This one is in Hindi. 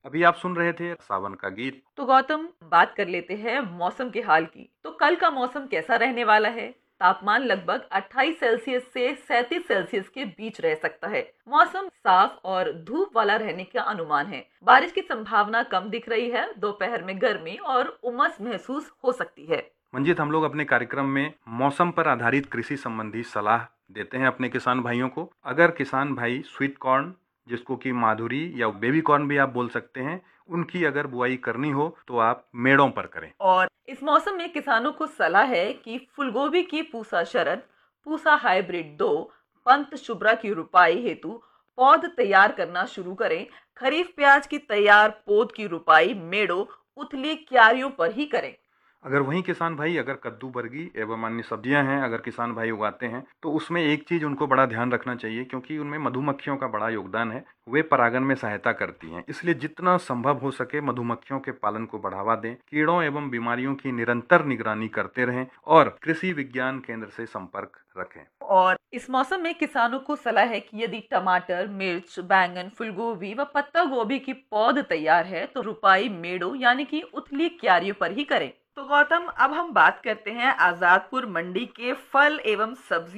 अभी आप सुन रहे थे सावन का गीत। तो गौतम, बात कर लेते हैं मौसम के हाल की। तो कल का मौसम कैसा रहने वाला है? तापमान लगभग 28 सेल्सियस से 37 सेल्सियस के बीच रह सकता है। मौसम साफ और धूप वाला रहने का अनुमान है। बारिश की संभावना कम दिख रही है। दोपहर में गर्मी और उमस महसूस हो सकती है। मंजीत, हम लोग अपने कार्यक्रम में मौसम पर आधारित कृषि संबंधी सलाह देते हैं अपने किसान भाइयों को। अगर किसान भाई स्वीट कॉर्न, जिसको कि माधुरी या बेबी कॉर्न भी आप बोल सकते हैं, उनकी अगर बुआई करनी हो तो आप मेड़ों पर करें। और इस मौसम में किसानों को सलाह है कि फूलगोभी की पूसा शरद, पूसा हाइब्रिड 2, पंत शुभ्रा की रुपाई हेतु पौध तैयार करना शुरू करें। खरीफ प्याज की तैयार पौध की रुपाई मेड़ों, उथली क्यारियों पर ही करें। अगर वहीं किसान भाई अगर कद्दू, बरगी एवं अन्य सब्जियां हैं, अगर किसान भाई उगाते हैं, तो उसमें एक चीज उनको बड़ा ध्यान रखना चाहिए, क्योंकि उनमें मधुमक्खियों का बड़ा योगदान है। वे परागण में सहायता करती हैं, इसलिए जितना संभव हो सके मधुमक्खियों के पालन को बढ़ावा दें, कीड़ों एवं बीमारियों की निरंतर निगरानी करते रहें और कृषि विज्ञान केंद्र से संपर्क रखें। और इस मौसम में किसानों को सलाह है कि यदि टमाटर, मिर्च, बैंगन, फूलगोभी व पत्ता गोभी की पौध तैयार है तो रुपाई मेड़ों यानी कि उथली क्यारियों पर ही करें। तो गौतम, अब हम बात करते हैं आजादपुर मंडी के फल एवं सब्जी